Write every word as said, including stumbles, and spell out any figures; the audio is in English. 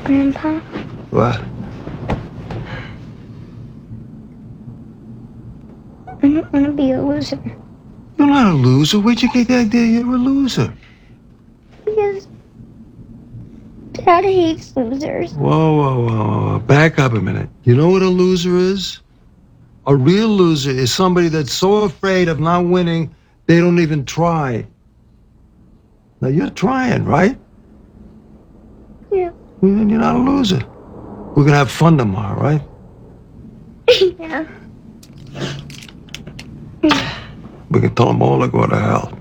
Grandpa? What? I don't want to be a loser. You're not a loser. Where'd you get the idea you're a loser? Because Dad hates losers. Whoa, whoa, whoa, whoa. Back up a minute. You know what a loser is? A real loser is somebody that's so afraid of not winning, they don't even try. Now, you're trying, right? Yeah. Well, then you're not a loser. We're gonna have fun tomorrow, right? Yeah. We can tell them all to go to hell.